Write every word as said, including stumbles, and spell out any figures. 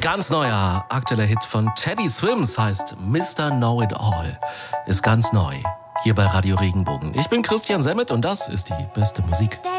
ganz neuer, aktueller Hit von Teddy Swims heißt Mister Know-It-All. Ist ganz neu, hier bei Radio Regenbogen. Ich bin Christian Semmet und das ist die beste Musik.